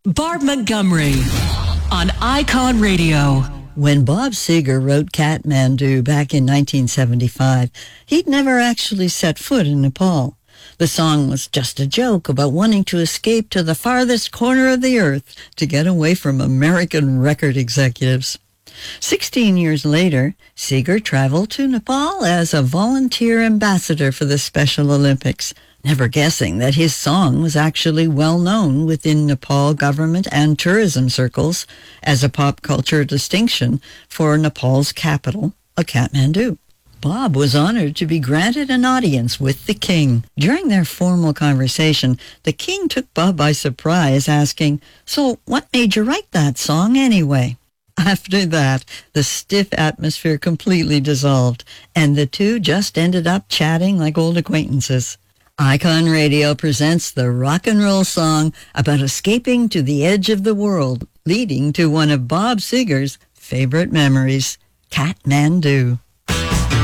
Barb Montgomery on Icon Radio. When Bob Seger wrote Kathmandu back in 1975, he'd never actually set foot in Nepal. The song was just a joke about wanting to escape to the farthest corner of the earth to get away from American record executives. 16 years later, Seger traveled to Nepal as a volunteer ambassador for the Special Olympics, never guessing that his song was actually well known within Nepal government and tourism circles as a pop culture distinction for Nepal's capital, Kathmandu. Bob was honored to be granted an audience with the king. During their formal conversation, the king took Bob by surprise, asking, "So what made you write that song anyway?" After that, the stiff atmosphere completely dissolved, and the two just ended up chatting like old acquaintances. Icon Radio presents the rock and roll song about escaping to the edge of the world, leading to one of Bob Seger's favorite memories, Kathmandu.